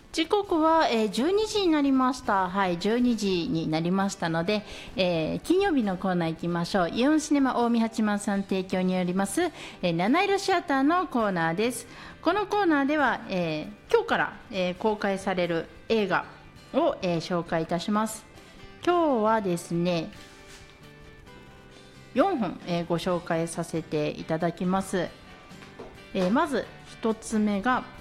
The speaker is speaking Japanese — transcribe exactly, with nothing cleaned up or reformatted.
時刻は、えー、じゅうにじになりました。はい、じゅうにじになりましたので、えー、金曜日のコーナー行きましょう。イオンシネマ大見八幡さん提供によります、えー、七色シアターのコーナーです。このコーナーでは、えー、今日から、えー、公開される映画を、えー、紹介いたします。今日はですね、よんほん、えー、ご紹介させていただきます。えー、まずひとつめが